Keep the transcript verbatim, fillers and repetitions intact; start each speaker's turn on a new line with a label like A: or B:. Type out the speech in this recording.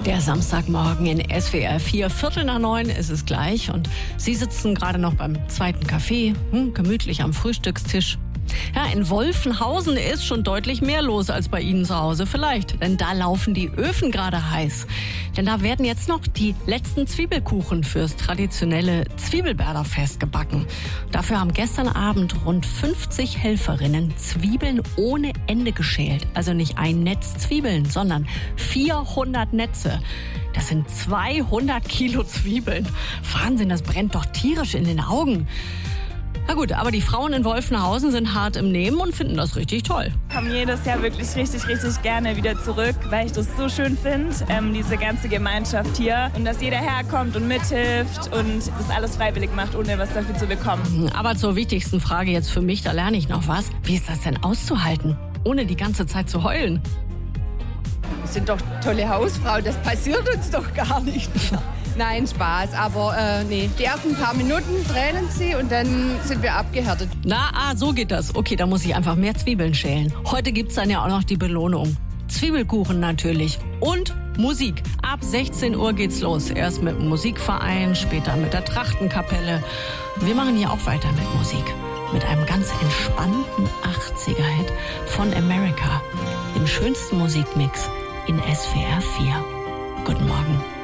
A: Der Samstagmorgen in S W R vier, Viertel nach neun ist es gleich und Sie sitzen gerade noch beim zweiten Kaffee, hm, gemütlich am Frühstückstisch. Ja, in Wolfenhausen ist schon deutlich mehr los als bei Ihnen zu Hause vielleicht, denn da laufen die Öfen gerade heiß. Denn da werden jetzt noch die letzten Zwiebelkuchen fürs traditionelle Zwiebelberderfest gebacken. Dafür haben gestern Abend rund fünfzig Helferinnen Zwiebeln ohne Ende geschält. Also nicht ein Netz Zwiebeln, sondern vierhundert Netze. Das sind zweihundert Kilo Zwiebeln. Wahnsinn, das brennt doch tierisch in den Augen. Na gut, aber die Frauen in Wolfenhausen sind hart im Nehmen und finden das richtig toll.
B: Ich komme jedes Jahr wirklich richtig, richtig gerne wieder zurück, weil ich das so schön finde, ähm, diese ganze Gemeinschaft hier. Und dass jeder herkommt und mithilft und das alles freiwillig macht, ohne was dafür zu bekommen.
A: Aber zur wichtigsten Frage jetzt für mich, da lerne ich noch was. Wie ist das denn auszuhalten, ohne die ganze Zeit zu heulen?
C: Wir sind doch tolle Hausfrauen, das passiert uns doch gar nicht. Nein, Spaß, aber äh, nee. Die ersten paar Minuten tränen sie und dann sind wir abgehärtet.
A: Na, ah, so geht das. Okay, da muss ich einfach mehr Zwiebeln schälen. Heute gibt's dann ja auch noch die Belohnung. Zwiebelkuchen natürlich. Und Musik. Ab sechzehn Uhr geht's los. Erst mit dem Musikverein, später mit der Trachtenkapelle. Wir machen hier auch weiter mit Musik. Mit einem ganz entspannten achtziger-Hit von America. Dem schönsten Musikmix in S W R vier. Guten Morgen.